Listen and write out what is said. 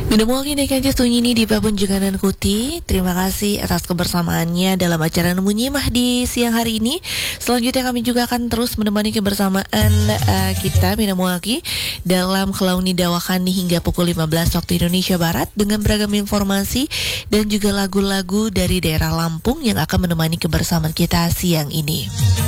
Minamwalki na kanji sunyini di Babun Jenganan Kuti. Terima kasih atas kebersamaannya dalam acara Nemu Nyimah di siang hari ini. Selanjutnya kami juga akan terus menemani kebersamaan kita Minamwalki dalam Kelauni Dawakani hingga pukul 15 waktu Indonesia Barat dengan beragam informasi dan juga lagu-lagu dari daerah Lampung yang akan menemani kebersamaan kita siang ini.